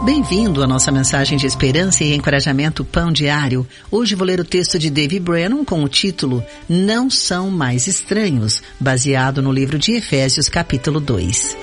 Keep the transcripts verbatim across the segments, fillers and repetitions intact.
Bem-vindo à nossa mensagem de esperança e encorajamento Pão Diário. Hoje vou ler o texto de David Brennan com o título Não São Mais Estranhos, baseado no livro de Efésios capítulo dois.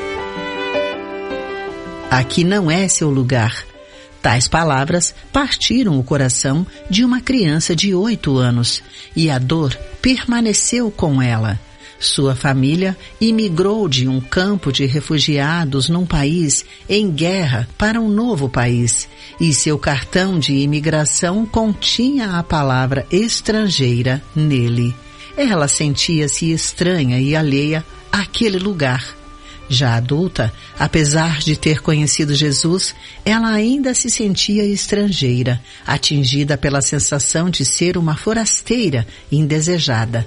Aqui não é seu lugar. Tais palavras partiram o coração de uma criança de oito anos e a dor permaneceu com ela. Sua família imigrou de um campo de refugiados num país em guerra para um novo país, e seu cartão de imigração continha a palavra estrangeira nele. Ela sentia-se estranha e alheia àquele lugar. Já adulta, apesar de ter conhecido Jesus, ela ainda se sentia estrangeira, atingida pela sensação de ser uma forasteira indesejada.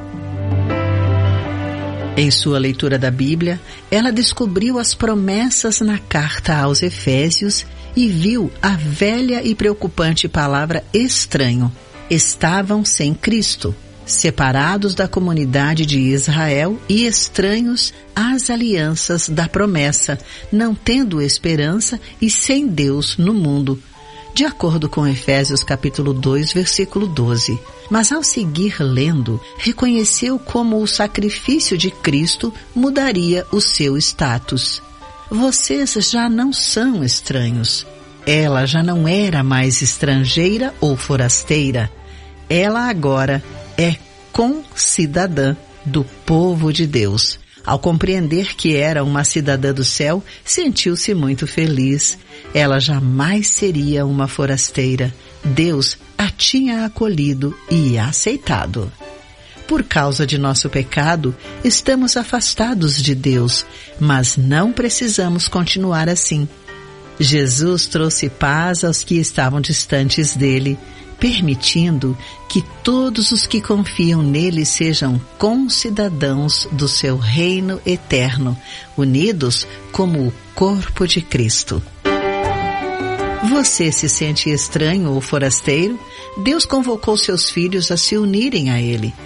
Em sua leitura da Bíblia, ela descobriu as promessas na carta aos Efésios e viu a velha e preocupante palavra estranho. Estavam sem Cristo, separados da comunidade de Israel e estranhos às alianças da promessa, não tendo esperança e sem Deus no mundo. De acordo com Efésios capítulo dois, versículo doze. Mas ao seguir lendo, reconheceu como o sacrifício de Cristo mudaria o seu status. Vocês já não são estranhos. Ela já não era mais estrangeira ou forasteira. Ela agora é concidadã do povo de Deus. Ao compreender que era uma cidadã do céu, sentiu-se muito feliz. Ela jamais seria uma forasteira. Deus a tinha acolhido e aceitado. Por causa de nosso pecado, estamos afastados de Deus, mas não precisamos continuar assim. Jesus trouxe paz aos que estavam distantes dele, permitindo que todos os que confiam nele sejam concidadãos do seu reino eterno, unidos como o corpo de Cristo. Você se sente estranho ou forasteiro? Deus convocou seus filhos a se unirem a ele.